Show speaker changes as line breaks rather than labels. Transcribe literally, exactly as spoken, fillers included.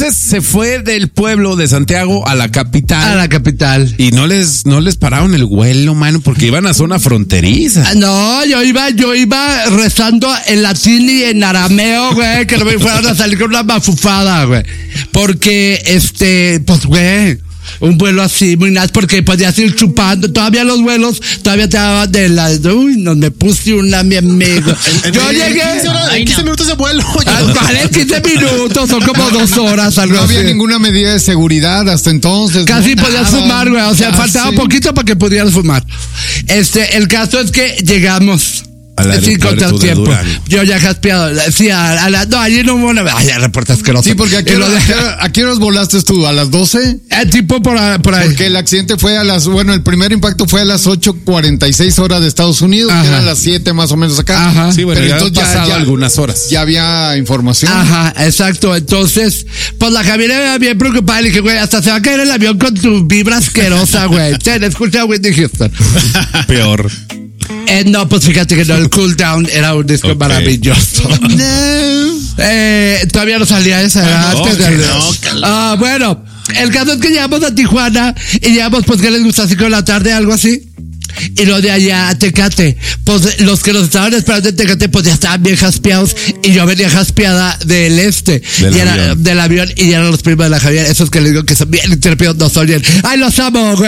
entonces se fue del pueblo de Santiago a la capital.
A la capital.
Y no les, no les pararon el vuelo, mano, porque iban a zona fronteriza.
No, yo iba, yo iba rezando en latín y en arameo, güey, que no me fueran a salir con una mafufada, güey. Porque, este, pues, güey, un vuelo así, muy nice, porque podías ir chupando. Todavía los vuelos, todavía te daban de la, uy, no me puse una, mi amigo. Yo llegué.
quince, horas,
Ay,
quince
no.
minutos de vuelo.
Ah, vale, quince minutos, son como dos horas, algo
No había
así.
ninguna medida de seguridad hasta entonces.
Casi
no,
podías
nada.
fumar, güey. O sea,
Ah,
faltaba
sí.
poquito para que pudieras fumar. Este, el caso es que llegamos.
Al
Sí,
aeropuerto
con el
de
tiempo.
Durango.
Yo ya jaspeado. Sí, a, a la, no, allí no hubo una. Ay, ya reporta asqueroso.
Sí, porque aquí
Y lo de-
¿a qué horas volaste tú? ¿A las doce?
Eh, tipo por, a- por ahí.
Porque el accidente fue a las, bueno, el primer impacto fue a las ocho cuarenta y seis horas de Estados Unidos,
Ajá.
que eran las siete más o menos acá.
Ajá.
Sí, bueno,
Pero
ya han
entonces
pasado algunas horas.
Ya había información.
Ajá, exacto. Entonces, pues la Javiera era bien preocupada. Le dije, güey, hasta se va a caer el avión con tu vibra asquerosa, güey. Ten, escucha a Whitney Houston.
Peor.
Eh, no, pues fíjate que no, el Cool Down era un disco
Ok.
maravilloso. Eh, todavía no salía esa, era
no,
antes
que
del-
no,
Ah, bueno, el caso es que llegamos a Tijuana y llegamos, pues, ¿qué les gusta? Así con la tarde, algo así. Y lo de allá a Tecate, pues los que nos estaban esperando en Tecate, pues ya estaban bien jaspeados. Y yo venía jaspeada del este,
Del
y era,
avión.
del avión, y eran los primos de la Javier, esos que les digo que son bien intrépidos, no son bien. ¡Ay, los amo, güey!